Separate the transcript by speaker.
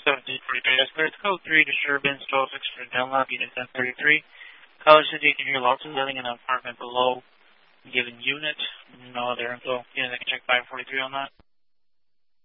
Speaker 1: 1743, that's clear. It's code 3, disturbance, 12-6 for Dunlop, unit 1033. College City, you can hear lots of living in an apartment below given unit. No other info. Unit, I can check 543 on that.